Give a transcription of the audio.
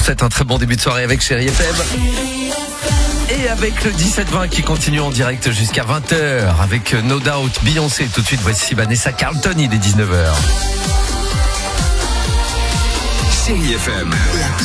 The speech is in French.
souhaite un très bon début de soirée avec Chérie FM. Et avec le 17-20 qui continue en direct jusqu'à 20h avec No Doubt, Beyoncé. Tout de suite, voici Vanessa Carlton, il est 19h. Chérie FM.